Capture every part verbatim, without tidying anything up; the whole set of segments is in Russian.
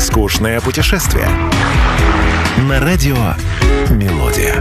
Нескучное путешествие. На радио «Мелодия».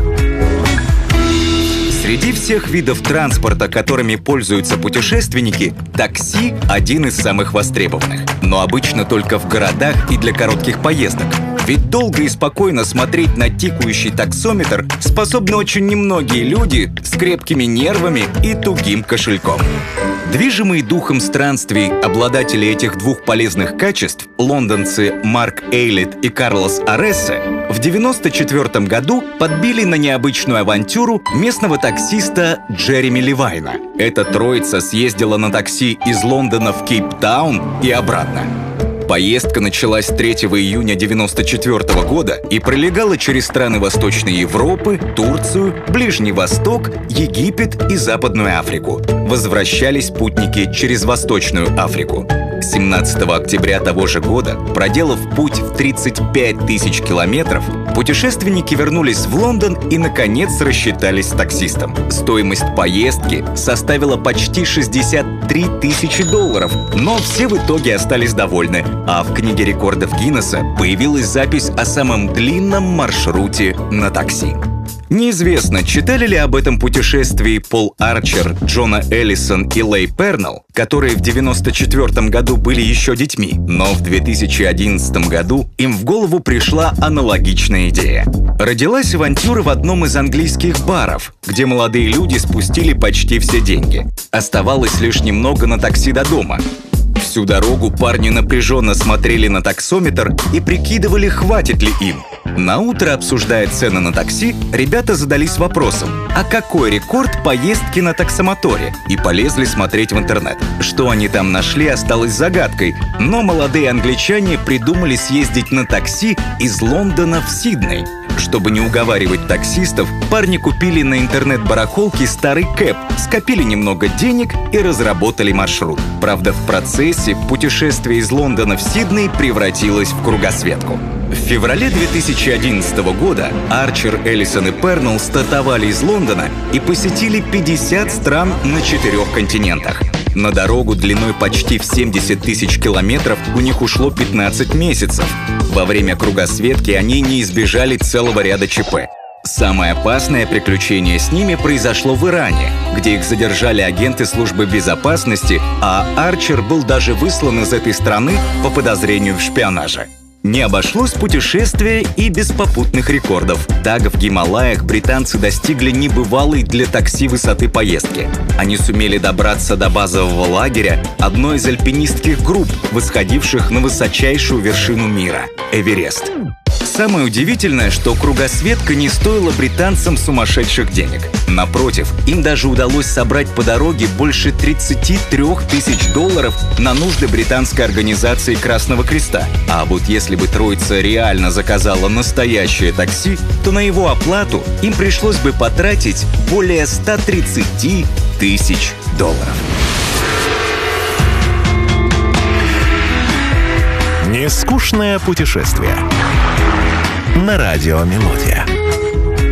Среди всех видов транспорта, которыми пользуются путешественники, такси – один из самых востребованных. Но обычно только в городах и для коротких поездок. Ведь долго и спокойно смотреть на тикающий таксометр способны очень немногие люди с крепкими нервами и тугим кошельком. Движимые духом странствий обладатели этих двух полезных качеств, лондонцы Марк Эйлит и Карлос Арессе, в девяносто четвёртом году подбили на необычную авантюру местного таксиста Джереми Левайна. Эта троица съездила на такси из Лондона в Кейптаун и обратно. Поездка началась третьего июня девяносто четвёртого года и пролегала через страны Восточной Европы, Турцию, Ближний Восток, Египет и Западную Африку. Возвращались путники через Восточную Африку. семнадцатого октября того же года, проделав путь в тридцать пять тысяч километров, путешественники вернулись в Лондон и, наконец, рассчитались с таксистом. Стоимость поездки составила почти шестьдесят три тысячи долларов, но все в итоге остались довольны, а в книге рекордов Гиннесса появилась запись о самом длинном маршруте на такси. Неизвестно, читали ли об этом путешествии Пол Арчер, Джона Эллисон и Лей Пернелл, которые в девяносто четвёртом году были еще детьми, но в две тысячи одиннадцатом году им в голову пришла аналогичная идея. Родилась авантюра в одном из английских баров, где молодые люди спустили почти все деньги. Оставалось лишь немного на такси до дома. Всю дорогу парни напряженно смотрели на таксометр и прикидывали, хватит ли им. Наутро, обсуждая цены на такси, ребята задались вопросом: а какой рекорд поездки на таксомоторе? И полезли смотреть в интернет. Что они там нашли, осталось загадкой, но молодые англичане придумали съездить на такси из Лондона в Сидней. Чтобы не уговаривать таксистов, парни купили на интернет-барахолке старый кэб, скопили немного денег и разработали маршрут. Правда, в процессе путешествие из Лондона в Сидней превратилось в кругосветку. В феврале две тысячи одиннадцатого года Арчер, Эллисон и Пернелл стартовали из Лондона и посетили пятьдесят стран на четырех континентах. На дорогу длиной почти в семьдесят тысяч километров у них ушло пятнадцать месяцев. Во время кругосветки они не избежали целого ряда ЧП. Самое опасное приключение с ними произошло в Иране, где их задержали агенты службы безопасности, а Арчер был даже выслан из этой страны по подозрению в шпионаже. Не обошлось путешествие и без попутных рекордов. Так, в Гималаях британцы достигли небывалой для такси высоты поездки. Они сумели добраться до базового лагеря одной из альпинистских групп, восходивших на высочайшую вершину мира – Эверест. Самое удивительное, что кругосветка не стоила британцам сумасшедших денег. Напротив, им даже удалось собрать по дороге больше тридцати трёх тысяч долларов на нужды британской организации Красного Креста. А вот если бы троица реально заказала настоящее такси, то на его оплату им пришлось бы потратить более ста тридцати тысяч долларов. Нескучное путешествие. На радио «Мелодия».